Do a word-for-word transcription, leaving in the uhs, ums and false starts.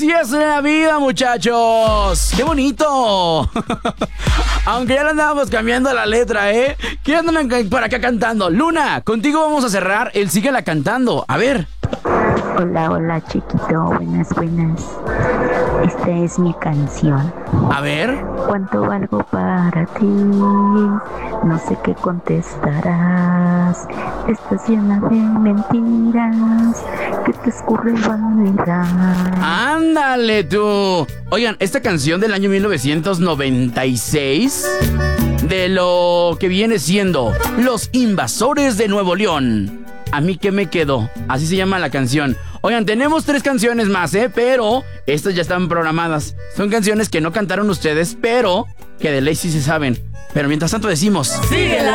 Así es la vida, muchachos. ¡Qué bonito! Aunque ya le andábamos cambiando la letra, ¿eh? ¿Quién andan por acá cantando? Luna, contigo vamos a cerrar el Síguela Cantando. A ver. Hola, hola, chiquito. Buenas, buenas. Esta es mi canción. A ver. ¿Cuánto valgo para ti? No sé qué contestarás. Estás llena de mentiras que te escurre vanidad. ¡Ándale tú! Oigan, esta canción del año mil novecientos noventa y seis, de lo que viene siendo Los Invasores de Nuevo León. ¿A mí qué me quedó? Así se llama la canción. Oigan, tenemos tres canciones más, ¿eh? Pero estas ya están programadas. Son canciones que no cantaron ustedes, pero que de ley sí se saben. Pero mientras tanto decimos... ¡Síguela